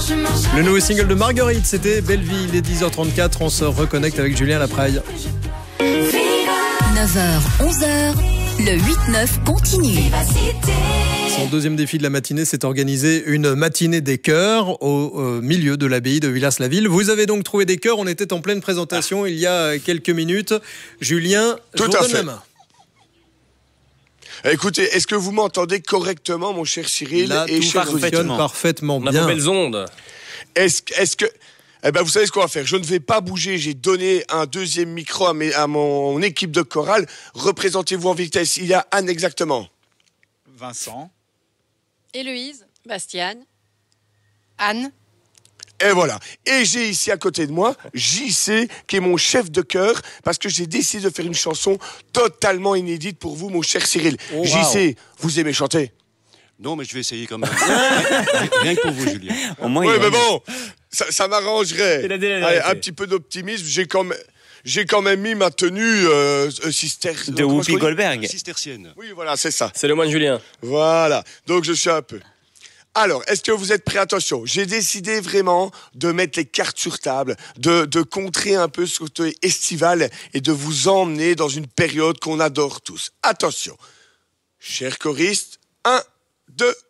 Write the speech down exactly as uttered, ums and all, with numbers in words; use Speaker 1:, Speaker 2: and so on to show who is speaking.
Speaker 1: Le nouveau single de Marguerite, c'était Belleville. Il est dix heures trente-quatre, on se reconnecte avec Julien Lapraille.
Speaker 2: neuf heures, onze heures, le huit neuf continue.
Speaker 1: Son deuxième défi de la matinée, c'est organiser une matinée des chœurs au euh, milieu de l'abbaye de Villars-la-Ville. Vous avez donc trouvé des chœurs, on était en pleine présentation il y a quelques minutes. Julien, je vous donne la main.
Speaker 3: Écoutez, est-ce que vous m'entendez correctement, mon cher Cyril?
Speaker 1: Là,
Speaker 3: et
Speaker 1: tout
Speaker 3: cher
Speaker 1: fonctionne parfaitement
Speaker 4: On a
Speaker 1: bien.
Speaker 4: vos belles ondes.
Speaker 3: Est-ce est que... Eh ben, vous savez ce qu'on va faire. Je ne vais pas bouger. J'ai donné un deuxième micro à, mes, à mon équipe de chorale. Représentez-vous en vitesse. Il y a Anne exactement.
Speaker 5: Vincent.
Speaker 6: Héloïse. Bastiane. Anne.
Speaker 3: Et voilà. Et j'ai ici à côté de moi J C, qui est mon chef de chœur, parce que j'ai décidé de faire une chanson totalement inédite pour vous, mon cher Cyril.
Speaker 1: Oh,
Speaker 3: J C,
Speaker 1: wow.
Speaker 3: vous aimez chanter?
Speaker 7: Non, mais je vais essayer quand même. Rien que pour vous, Julien.
Speaker 5: Au moins,
Speaker 3: Oui,
Speaker 5: il
Speaker 3: mais
Speaker 5: a-
Speaker 3: bon, ça, ça m'arrangerait.
Speaker 4: Il a dit la
Speaker 3: Allez,
Speaker 4: vérité.
Speaker 3: un petit peu d'optimisme. J'ai quand même, j'ai quand même mis ma tenue euh, euh, sister.
Speaker 5: de Whoopi Goldberg.
Speaker 7: Cistercienne.
Speaker 3: Oui, voilà, c'est ça.
Speaker 4: C'est le moine Julien.
Speaker 3: Voilà. Donc je suis un peu. Alors, est-ce que vous êtes prêts? Attention, j'ai décidé vraiment de mettre les cartes sur table, de, de contrer un peu ce côté estival et de vous emmener dans une période qu'on adore tous. Attention, chers choristes, un, deux,